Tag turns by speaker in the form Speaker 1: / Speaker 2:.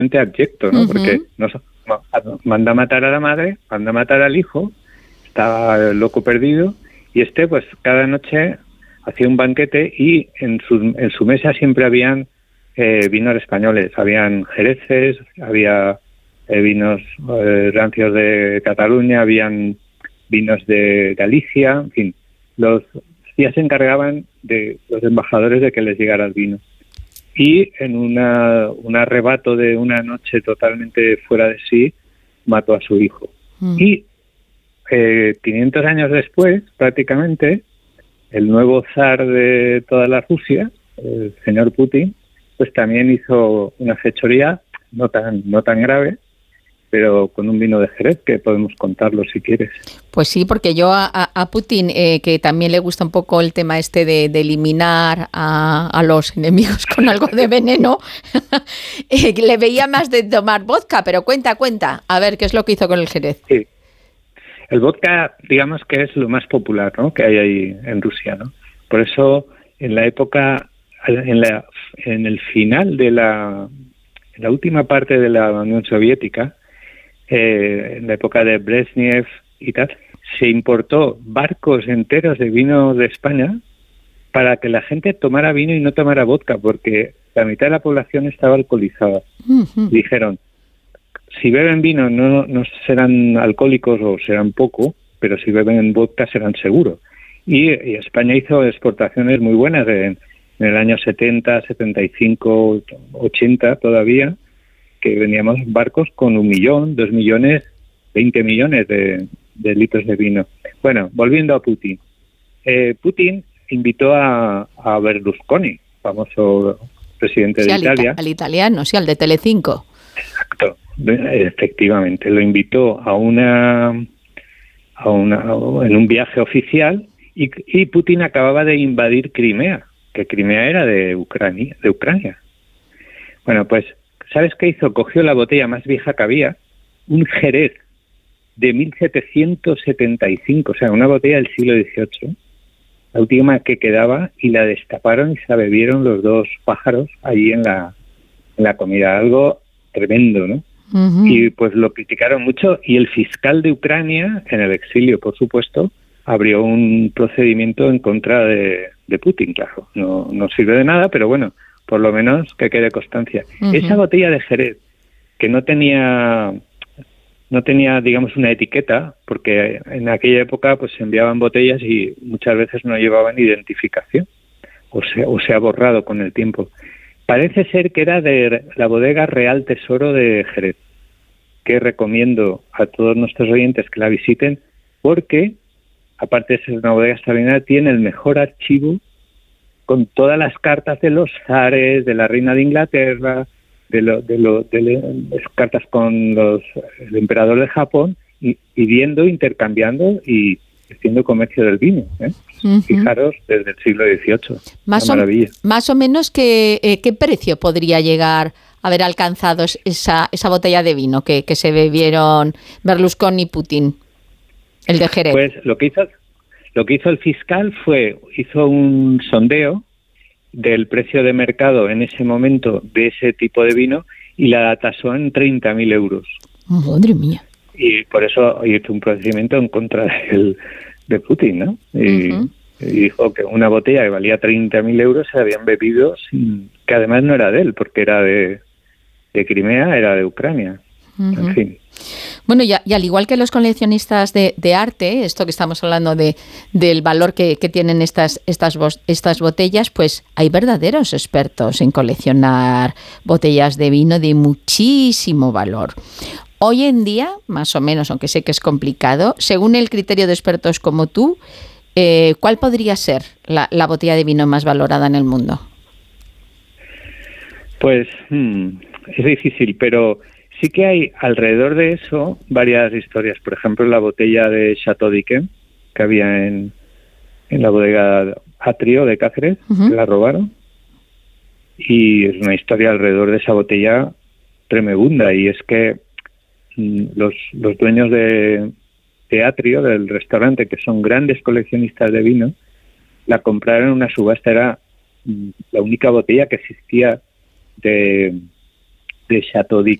Speaker 1: abyecto, ¿no? Porque manda a matar a la madre, manda a matar al hijo, estaba loco perdido, y pues cada noche hacía un banquete y en su mesa siempre habían vinos españoles, habían jereces, había vinos rancios de Cataluña, habían vinos de Galicia, en fin, ya se encargaban de los embajadores de que les llegara el vino. Y en un arrebato de una noche totalmente fuera de sí, mató a su hijo. Y 500 años después, prácticamente, el nuevo zar de toda la Rusia, el señor Putin, pues también hizo una fechoría no tan grave, pero con un vino de Jerez, que podemos contarlo si quieres.
Speaker 2: Pues sí, porque yo a Putin, que también le gusta un poco el tema de eliminar a los enemigos con algo de veneno, le veía más de tomar vodka, pero cuenta, a ver qué es lo que hizo con el Jerez.
Speaker 1: Sí, el vodka, digamos que es lo más popular, ¿no?, que hay ahí en Rusia, ¿no? Por eso, en la época, en el final de la última parte de la Unión Soviética, en la época de Brezhnev y tal, se importó barcos enteros de vino de España para que la gente tomara vino y no tomara vodka, porque la mitad de la población estaba alcoholizada. Dijeron, si beben vino no serán alcohólicos o serán poco, pero si beben vodka serán seguros. Y España hizo exportaciones muy buenas en el año 70, 75, 80 todavía, que veníamos barcos con 1 millón, 2 millones, 20 millones de litros de vino. Bueno, volviendo a Putin. Putin invitó a Berlusconi, famoso presidente de Italia.
Speaker 2: Al italiano, sí, al de Telecinco.
Speaker 1: Exacto, efectivamente. Lo invitó en un viaje oficial y Putin acababa de invadir Crimea, que Crimea era de Ucrania. Bueno, pues ¿sabes qué hizo? Cogió la botella más vieja que había, un Jerez de 1775, o sea, una botella del siglo XVIII, la última que quedaba, y la destaparon y se la bebieron los dos pájaros allí en la comida. Algo tremendo, ¿no? Y pues lo criticaron mucho, y el fiscal de Ucrania, en el exilio, por supuesto, abrió un procedimiento en contra de Putin, claro. No sirve de nada, pero bueno, por lo menos que quede constancia. Esa botella de Jerez, que no tenía, digamos, una etiqueta, porque en aquella época pues se enviaban botellas y muchas veces no llevaban identificación, o se ha borrado con el tiempo. Parece ser que era de la bodega Real Tesoro de Jerez, que recomiendo a todos nuestros oyentes que la visiten, porque, aparte de ser una bodega extraordinaria, tiene el mejor archivo con todas las cartas de los zares, de la reina de Inglaterra, de las cartas con el emperador de Japón, y intercambiando y haciendo comercio del vino. Fijaros, desde el siglo XVIII. Maravilla.
Speaker 2: Más o menos, ¿qué precio podría llegar a haber alcanzado esa botella de vino que se bebieron Berlusconi y Putin, el de Jerez?
Speaker 1: Pues lo que hizo el fiscal hizo un sondeo del precio de mercado en ese momento de ese tipo de vino y la tasó en 30.000 euros.
Speaker 2: ¡Madre mía!
Speaker 1: Y por eso hizo un procedimiento en contra de Putin, ¿no? Y dijo que una botella que valía 30.000 euros se habían bebido, que además no era de él, porque era de Crimea, era de Ucrania. En fin.
Speaker 2: Bueno, y al igual que los coleccionistas de arte, esto que estamos hablando del valor que tienen estas botellas, pues hay verdaderos expertos en coleccionar botellas de vino de muchísimo valor. Hoy en día, más o menos, aunque sé que es complicado, según el criterio de expertos como tú, ¿cuál podría ser la botella de vino más valorada en el mundo?
Speaker 1: Pues es difícil, pero sí que hay alrededor de eso varias historias. Por ejemplo, la botella de Chateau d'Yquem, que había en la bodega Atrio de Cáceres, que la robaron. Y es una historia alrededor de esa botella tremenda. Y es que los dueños de Atrio, del restaurante, que son grandes coleccionistas de vino, la compraron en una subasta. Era la única botella que existía de de Chateau